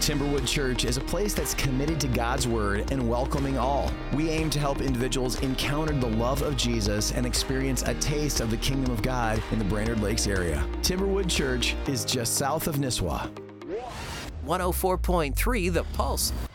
Timberwood Church is a place that's committed to God's Word and welcoming all. We aim to help individuals encounter the love of Jesus and experience a taste of the kingdom of God in the Brainerd Lakes area. Timberwood Church is just south of Nisswa. 104.3 The Pulse.